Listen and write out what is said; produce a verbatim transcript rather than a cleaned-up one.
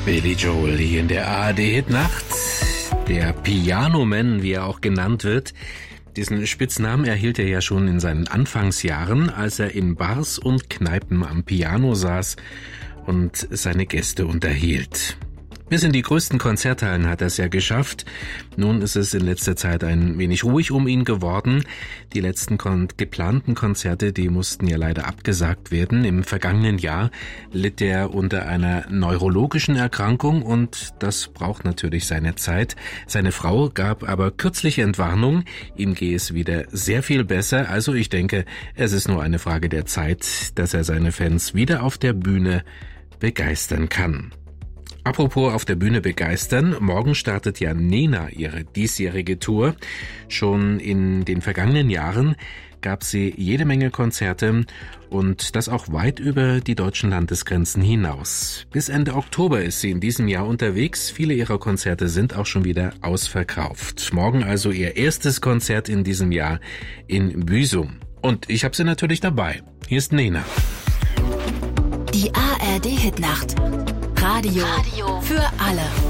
Billy Joel hier in der A R D-Hitnacht. Der Piano Man, wie er auch genannt wird. Diesen Spitznamen erhielt er ja schon in seinen Anfangsjahren, als er in Bars und Kneipen am Piano saß und seine Gäste unterhielt. Bis in die größten Konzerthallen hat er es ja geschafft. Nun ist es in letzter Zeit ein wenig ruhig um ihn geworden. Die letzten kon- geplanten Konzerte, die mussten ja leider abgesagt werden. Im vergangenen Jahr litt er unter einer neurologischen Erkrankung und das braucht natürlich seine Zeit. Seine Frau gab aber kürzliche Entwarnung. Ihm gehe es wieder sehr viel besser. Also ich denke, es ist nur eine Frage der Zeit, dass er seine Fans wieder auf der Bühne begeistern kann. Apropos auf der Bühne begeistern, morgen startet ja Nena ihre diesjährige Tour. Schon in den vergangenen Jahren gab sie jede Menge Konzerte und das auch weit über die deutschen Landesgrenzen hinaus. Bis Ende Oktober ist sie in diesem Jahr unterwegs. Viele ihrer Konzerte sind auch schon wieder ausverkauft. Morgen also ihr erstes Konzert in diesem Jahr in Büsum. Und ich habe sie natürlich dabei. Hier ist Nena. Die A R D-Hitnacht. Radio, Radio für alle.